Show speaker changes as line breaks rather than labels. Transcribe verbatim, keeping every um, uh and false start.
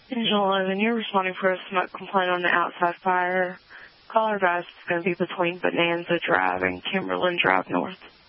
Engine eleven, you're responding for a smoke complaint on the outside fire. Caller advice is going to be between Bonanza Drive and Kimberlin Drive North.